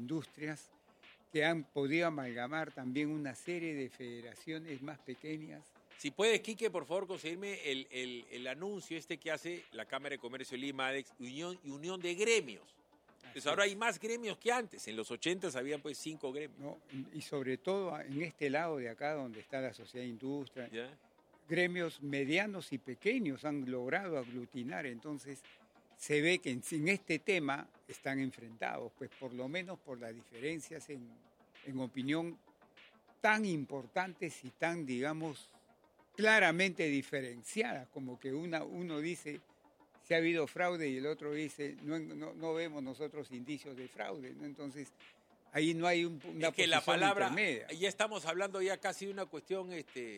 industrias que han podido amalgamar también una serie de federaciones más pequeñas. Si puedes, Quique, por favor, conseguirme el anuncio que hace la Cámara de Comercio de Lima, ADEX, Unión de Gremios. Entonces ahora hay más gremios que antes. En los 80 habían pues 5 gremios. ¿No? Y sobre todo en este lado de acá donde está la Sociedad de Industria, ¿Ya? gremios medianos y pequeños han logrado aglutinar. Entonces se ve que en este tema están enfrentados, pues por lo menos por las diferencias en opinión tan importantes y tan, digamos, claramente diferenciadas, como que uno dice si ha habido fraude y el otro dice no vemos nosotros indicios de fraude, ¿no? Entonces ahí no hay una es que la palabra, intermedia. ya estamos hablando ya casi de una cuestión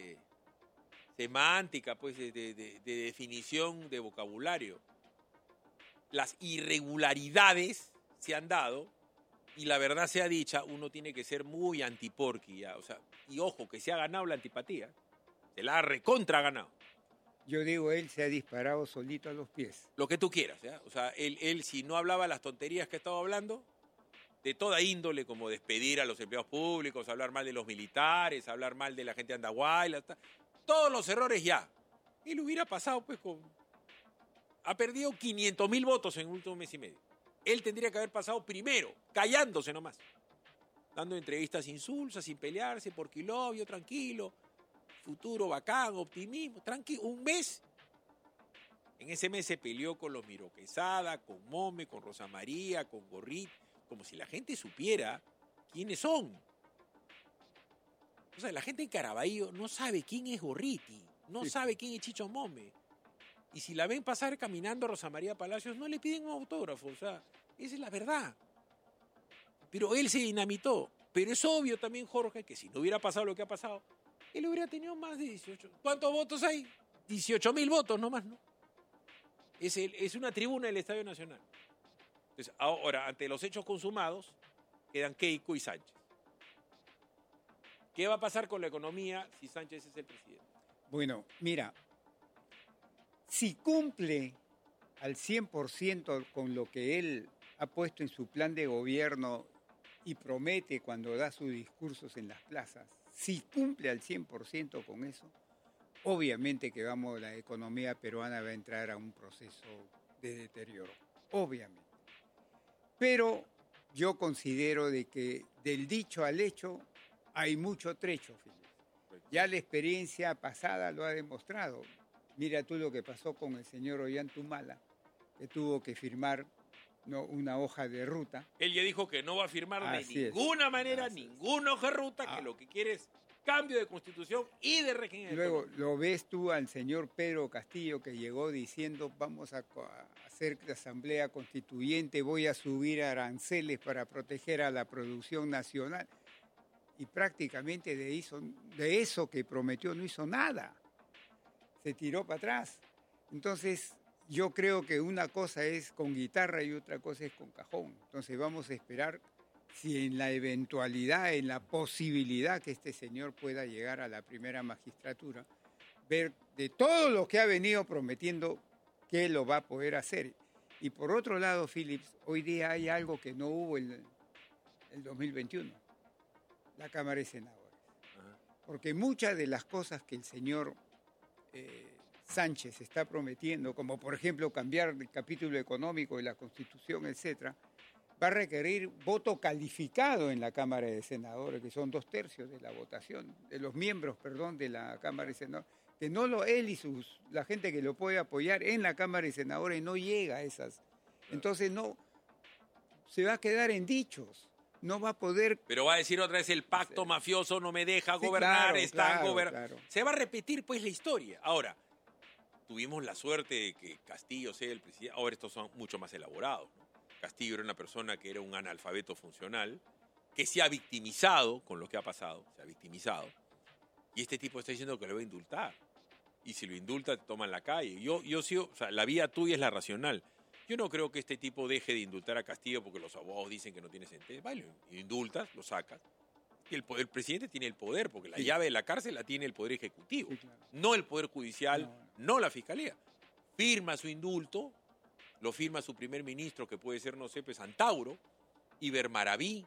semántica, pues de definición de vocabulario. Las irregularidades se han dado y la verdad sea dicha, uno tiene que ser muy antiporqui, ¿ya? O sea, y ojo, que se ha ganado la antipatía, se la ha recontra ganado. Yo digo, él se ha disparado solito a los pies. Lo que tú quieras, ¿ya? O sea, él si no hablaba las tonterías que estaba hablando, de toda índole, como despedir a los empleados públicos, hablar mal de los militares, hablar mal de la gente de Andahuayla, todos los errores ya. Él hubiera pasado, pues, ha perdido 500.000 votos en el último mes y medio. Él tendría que haber pasado primero, callándose nomás, dando entrevistas insulsas, sin pelearse, por quilovio, tranquilo, futuro bacán, optimismo, tranquilo, un mes. En ese mes se peleó con los Miro Quesada, con Mome, con Rosa María, con Gorrit, como si la gente supiera quiénes son. O sea, la gente en Caraballo no sabe quién es Gorriti, no sabe quién es Chicho Mome. Y si la ven pasar caminando a Rosa María Palacios, no le piden un autógrafo. O sea, esa es la verdad. Pero él se dinamitó. Pero es obvio también, Jorge, que si no hubiera pasado lo que ha pasado, él hubiera tenido más de 18. ¿Cuántos votos hay? 18.000 votos nomás, ¿no? Es una tribuna del Estadio Nacional. Entonces, ahora, ante los hechos consumados, quedan Keiko y Sánchez. ¿Qué va a pasar con la economía si Sánchez es el presidente? Bueno, mira, si cumple al 100% con lo que él ha puesto en su plan de gobierno y promete cuando da sus discursos en las plazas, si cumple al 100% con eso, obviamente que la economía peruana va a entrar a un proceso de deterioro, obviamente. Pero yo considero de que del dicho al hecho hay mucho trecho, Felipe. Ya la experiencia pasada lo ha demostrado. Mira tú lo que pasó con el señor Ollantumala, que tuvo que firmar una hoja de ruta. Él ya dijo que no va a firmar de ninguna manera, ninguna hoja de ruta, que lo que quiere es cambio de constitución y de régimen. Luego lo ves tú al señor Pedro Castillo, que llegó diciendo vamos a hacer la asamblea constituyente, voy a subir aranceles para proteger a la producción nacional. Y prácticamente de eso que prometió no hizo nada. Se tiró para atrás. Entonces, yo creo que una cosa es con guitarra y otra cosa es con cajón. Entonces, vamos a esperar si en la eventualidad, en la posibilidad que este señor pueda llegar a la primera magistratura, ver de todo lo que ha venido prometiendo que lo va a poder hacer. Y por otro lado, Philips, hoy día hay algo que no hubo en el 2021, la Cámara de Senadores. Porque muchas de las cosas que el señor Sánchez está prometiendo, como por ejemplo cambiar el capítulo económico de la Constitución, etcétera, va a requerir voto calificado en la Cámara de Senadores, que son 2/3 de la votación, de los miembros, de la Cámara de Senadores, que él y la gente que lo puede apoyar en la Cámara de Senadores no llega a esas. Entonces se va a quedar en dichos. No va a poder... Pero va a decir otra vez el pacto mafioso no me deja gobernar, claro. Se va a repetir pues la historia. Ahora, tuvimos la suerte de que Castillo sea el presidente. Ahora estos son mucho más elaborados, ¿no? Castillo era una persona que era un analfabeto funcional, que se ha victimizado con lo que ha pasado, se ha victimizado. Y este tipo está diciendo que lo va a indultar. Y si lo indulta, te toman la calle. Yo sí, o sea, la vía tuya es la racional. Yo no creo que este tipo deje de indultar a Castillo porque los abogados dicen que no tiene sentencia. Vale, indultas, lo sacas. Y el presidente tiene el poder, porque la llave de la cárcel la tiene el Poder Ejecutivo. Sí, claro. No el Poder Judicial, no la Fiscalía. Firma su indulto, lo firma su primer ministro, que puede ser, no sé, pues Antauro, Iber Maraví,